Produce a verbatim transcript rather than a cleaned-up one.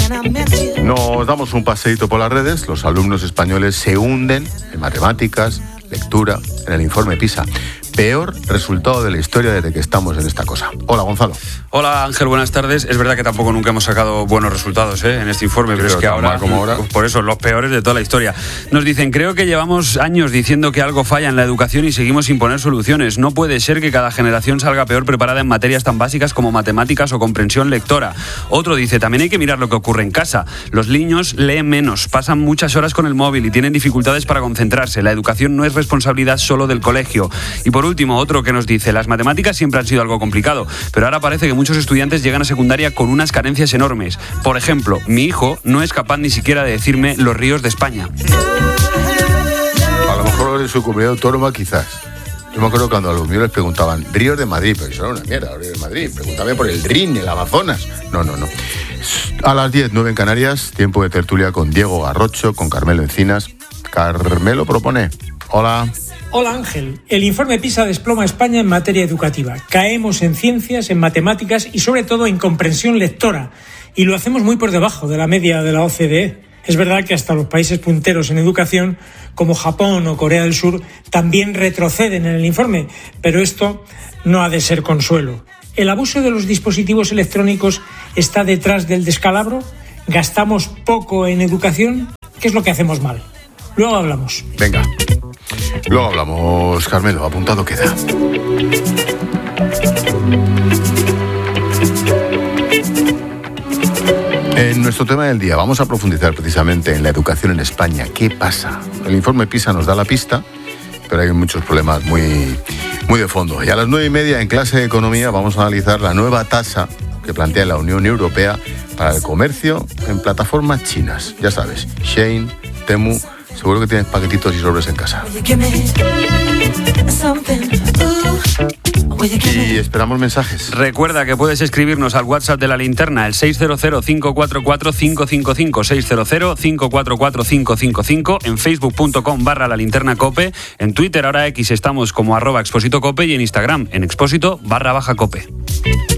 Nos damos un paseíto por las redes. Los alumnos españoles se hunden en matemáticas, lectura, en el informe PISA. Peor resultado de la historia desde que estamos en esta cosa. Hola, Gonzalo. Hola, Ángel, buenas tardes. Es verdad que tampoco nunca hemos sacado buenos resultados ¿eh? en este informe, pero, pero es que ahora, como ahora, pues por eso, los peores de toda la historia. Nos dicen, creo que llevamos años diciendo que algo falla en la educación y seguimos sin poner soluciones. No puede ser que cada generación salga peor preparada en materias tan básicas como matemáticas o comprensión lectora. Otro dice, también hay que mirar lo que ocurre en casa. Los niños leen menos, pasan muchas horas con el móvil y tienen dificultades para concentrarse. La educación no es responsabilidad solo del colegio. Y por último, otro que nos dice, las matemáticas siempre han sido algo complicado, pero ahora parece que muchos estudiantes llegan a secundaria con unas carencias enormes. Por ejemplo, mi hijo no es capaz ni siquiera de decirme los ríos de España. A lo mejor en su comunidad autónoma quizás. Yo me acuerdo cuando a los míos les preguntaban ríos de Madrid, pero eso era una mierda, ríos de Madrid. Pregúntame por el Rin, el Amazonas. No, no, no. A las diez, nueve en Canarias, tiempo de tertulia con Diego Garrocho, con Carmelo Encinas. Carmelo propone. Hola. Hola Ángel, el informe PISA desploma a España en materia educativa. Caemos en ciencias, en matemáticas y sobre todo en comprensión lectora. Y lo hacemos muy por debajo de la media de la O C D E. Es verdad que hasta los países punteros en educación, como Japón o Corea del Sur, también retroceden en el informe, pero esto no ha de ser consuelo. ¿El abuso de los dispositivos electrónicos está detrás del descalabro? ¿Gastamos poco en educación? ¿Qué es lo que hacemos mal? Luego hablamos. Venga. Luego hablamos, Carmelo, apuntado queda. En nuestro tema del día vamos a profundizar precisamente en la educación en España. ¿Qué pasa? El informe PISA nos da la pista, pero hay muchos problemas muy, muy de fondo. Y a las nueve y media en clase de economía vamos a analizar la nueva tasa que plantea la Unión Europea para el comercio en plataformas chinas. Ya sabes, Shein, Temu. Seguro que tienes paquetitos y sobres en casa. Y esperamos mensajes. Recuerda que puedes escribirnos al WhatsApp de La Linterna, el seis cero cero, cinco cuatro cuatro, cinco cinco cinco, seis cero cero, cinco cuatro cuatro, cinco cinco cinco, en facebook.com barra La Linterna Cope, en Twitter, ahora X, estamos como arroba Expósito Cope y en Instagram, en Expósito barra baja Cope.